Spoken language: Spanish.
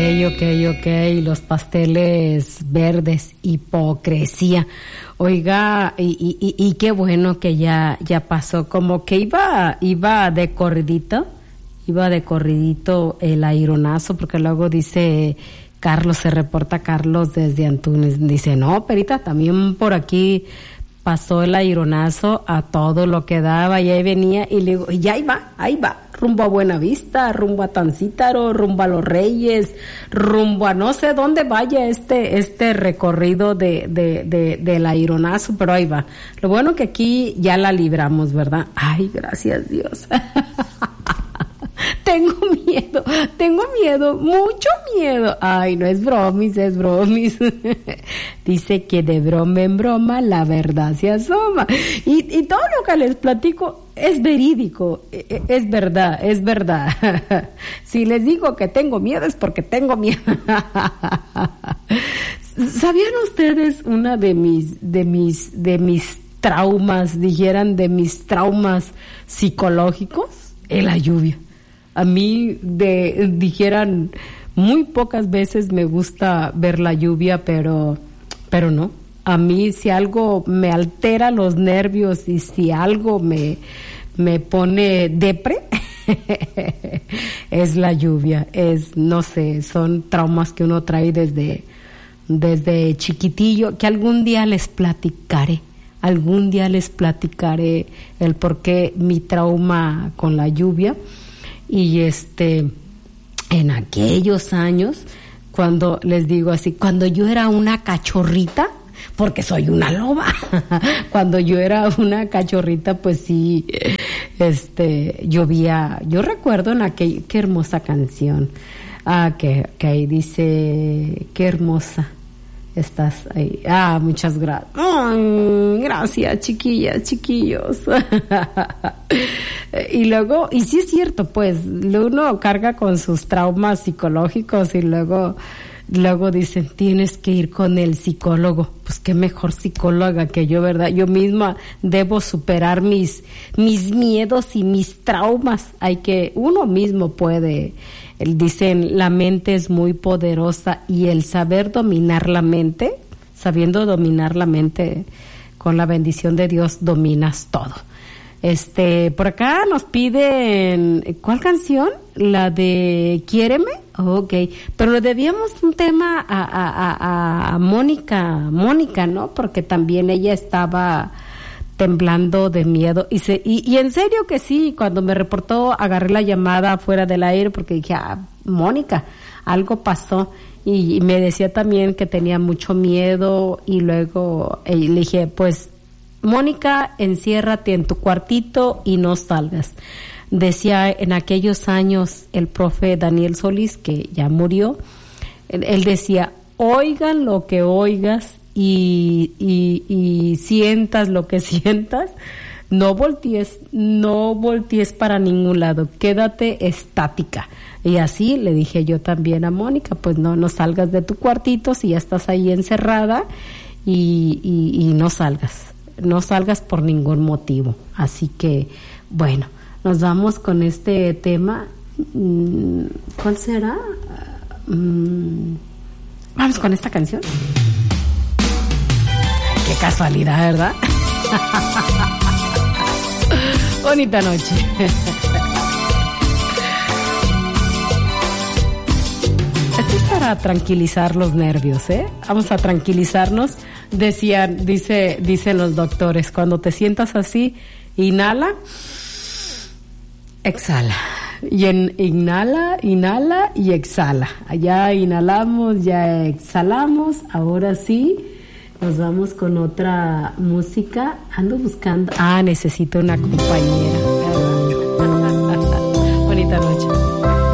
Los pasteles verdes, hipocresía. Oiga, y qué bueno que ya pasó, como que iba de corridito el aironazo, porque luego dice Carlos, se reporta Carlos desde Antunes, dice, no, Perita, también por aquí pasó el aironazo a todo lo que daba, y ahí venía, y le digo, y ahí va, rumbo a Buenavista, rumbo a Tancítaro, rumbo a Los Reyes, rumbo a no sé dónde vaya este recorrido del aironazo, pero ahí va. Lo bueno que aquí ya la libramos, ¿verdad? Ay, gracias Dios. Tengo miedo, mucho miedo. Ay, no es bromis. Dice que de broma en broma la verdad se asoma. Y todo lo que les platico es verídico, es verdad. Si les digo que tengo miedo es porque tengo miedo. ¿Sabían ustedes una de mis traumas, dijeran, de mis traumas psicológicos? Es la lluvia. A mí, dijeran, muy pocas veces me gusta ver la lluvia, pero no. A mí, si algo me altera los nervios y si algo me pone depre, es la lluvia. No sé, son traumas que uno trae desde chiquitillo, que algún día les platicaré el por qué mi trauma con la lluvia. Y en aquellos años, cuando les digo así, cuando yo era una cachorrita, porque soy una loba, cuando yo era una cachorrita, pues sí, llovía. Yo recuerdo qué hermosa canción, que ahí dice, qué hermosa estás ahí. Muchas gracias. Gracias, chiquillas, chiquillos. Y luego, y sí es cierto, pues, uno carga con sus traumas psicológicos y luego dicen, tienes que ir con el psicólogo. Pues qué mejor psicóloga que yo, ¿verdad? Yo misma debo superar mis miedos y mis traumas. Uno mismo puede. Dicen, la mente es muy poderosa y el sabiendo dominar la mente, con la bendición de Dios dominas todo. Por acá nos piden, ¿cuál canción? La de Quiéreme. Okay, pero le debíamos un tema a Mónica, ¿no? Porque también ella estaba temblando de miedo y en serio que sí, cuando me reportó agarré la llamada fuera del aire porque dije, Mónica, algo pasó, y me decía también que tenía mucho miedo, y luego le dije, pues Mónica, enciérrate en tu cuartito y no salgas. Decía en aquellos años el profe Daniel Solís, que ya murió, él decía, oigan lo que oigas y sientas lo que sientas, no voltees para ningún lado, quédate estática. Y así le dije yo también a Mónica, pues no salgas de tu cuartito si ya estás ahí encerrada, y no salgas por ningún motivo. Así que, bueno, nos vamos con este tema. ¿Cuál será? Vamos con esta canción. Qué casualidad, ¿verdad? Bonita noche. Esto es para tranquilizar los nervios, ¿eh? Vamos a tranquilizarnos. Dicen los doctores, cuando te sientas así, inhala, exhala. Y inhala y exhala. Ya inhalamos, ya exhalamos. Ahora sí, nos vamos con otra música. Ando buscando. Necesito una compañera.